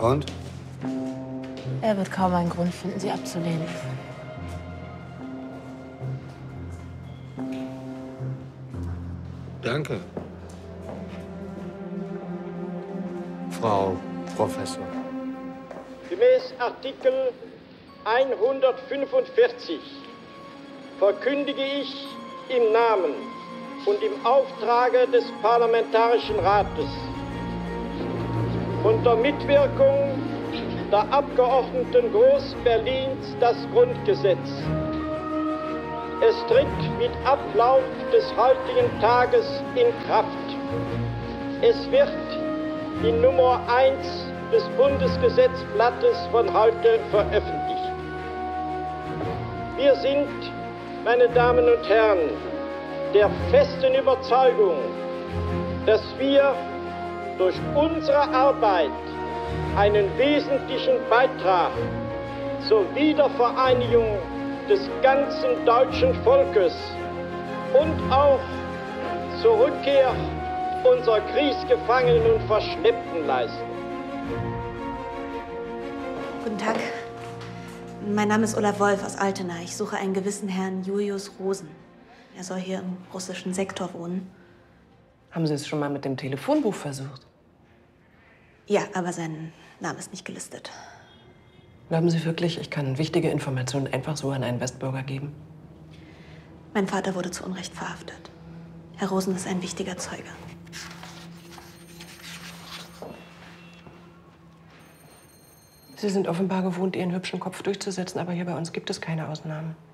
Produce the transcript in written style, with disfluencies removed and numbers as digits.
Und? Er wird kaum einen Grund finden, sie abzulehnen. Danke. Frau Professor. Gemäß Artikel 145 verkündige ich im Namen und im Auftrage des Parlamentarischen Rates unter Mitwirkung der Abgeordneten Groß-Berlins das Grundgesetz. Es tritt mit Ablauf des heutigen Tages in Kraft. Es wird die Nummer 1 des Bundesgesetzblattes von heute veröffentlicht. Wir sind, meine Damen und Herren, der festen Überzeugung, dass wir durch unsere Arbeit einen wesentlichen Beitrag zur Wiedervereinigung des ganzen deutschen Volkes und auch zur Rückkehr unserer Kriegsgefangenen und Verschleppten leisten. Guten Tag. Mein Name ist Ulla Wolf aus Altena. Ich suche einen gewissen Herrn Julius Rosen. Er soll hier im russischen Sektor wohnen. Haben Sie es schon mal mit dem Telefonbuch versucht? Ja, aber sein Name ist nicht gelistet. Glauben Sie wirklich, ich kann wichtige Informationen einfach so an einen Westbürger geben? Mein Vater wurde zu Unrecht verhaftet. Herr Rosen ist ein wichtiger Zeuge. Sie sind offenbar gewohnt, Ihren hübschen Kopf durchzusetzen, aber hier bei uns gibt es keine Ausnahmen.